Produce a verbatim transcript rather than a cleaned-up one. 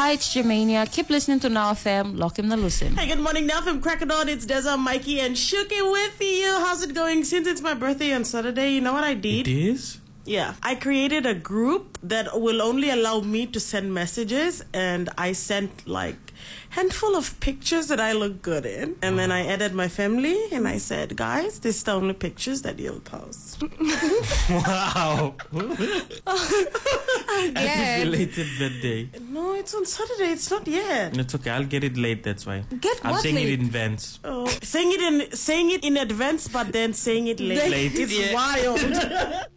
Hi, it's Germania. Keep listening to Now F M. Lock in the listen. Hey, good morning, Now F M Crack it on. It's Deza, Mikey, and Shuki with you. How's it going? Since it's my birthday on Saturday, you know what I did? It is? Yeah. I created a group that will only allow me to send messages, and I sent like handful of pictures that I look good in. And then I added my family, and I said, guys, this is the only pictures that you'll post. Wow. Again. Happy belated birthday. No, it's on Saturday. It's not yet. It's okay. I'll get it late. That's why. Get I'm what saying late? it in advance. Oh, saying it in saying it in advance, but then saying it late. Late, It's yeah. wild.